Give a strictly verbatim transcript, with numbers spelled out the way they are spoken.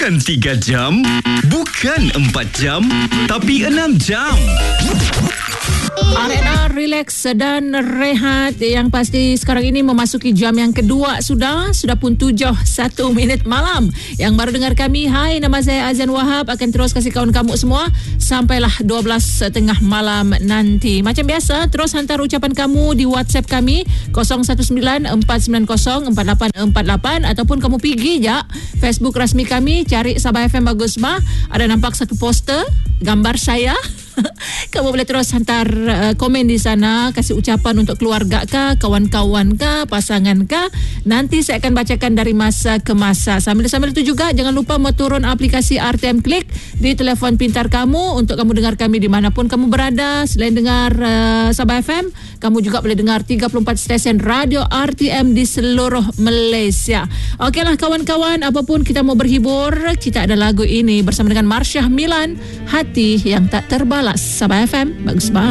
Bukan tiga jam, bukan empat jam, tapi enam jam. R and R, relax dan rehat. Yang pasti sekarang ini memasuki jam yang kedua sudah. Sudah pun tujuh satu minit malam. Yang baru dengar kami, hai, nama saya Azan Wahab. Akan terus kasih kawan kamu semua sampailah dua belas tengah malam nanti. Macam biasa, terus hantar ucapan kamu di WhatsApp kami kosong satu sembilan empat sembilan kosong empat lapan empat lapan, ataupun kamu pergi je Facebook rasmi kami, cari Sabah F M Bagus Bah. Ada nampak satu poster gambar saya. Kamu boleh terus hantar uh, komen di sana, kasih ucapan untuk keluarga kah, kawan-kawan kah, pasangan kah. Nanti saya akan bacakan dari masa ke masa. Sambil-sambil itu juga jangan lupa mau turun aplikasi R T M Klik di telefon pintar kamu untuk kamu dengar kami dimanapun kamu berada. Selain dengar uh, Sabah F M, kamu juga boleh dengar tiga puluh empat stesen radio R T M di seluruh Malaysia. Okeylah kawan-kawan, apapun kita mau berhibur, kita ada lagu ini bersama dengan Marsyah Milan, Hati Yang Tak Terbalas. Sabah F M, bagus banget.